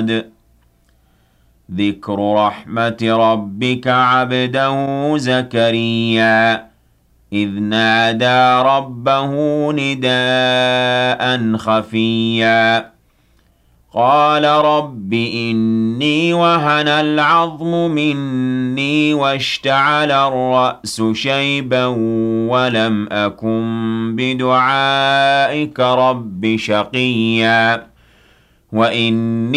صَدٌّ ذِكْرُ رَحْمَتِ رَبِّكَ عَبْدَهُ زَكَرِيَّا إِذْ نَادَىٰ رَبَّهُ نِدَاءً خَفِيًّا قَالَ رَبِّ إِنِّي وَهَنَ الْعَظْمُ مِنِّي وَاشْتَعَلَ الرَّأْسُ شَيْبًا وَلَمْ أَكُن بِدُعَائِكَ رَبِّ شَقِيًّا وَإِنِّي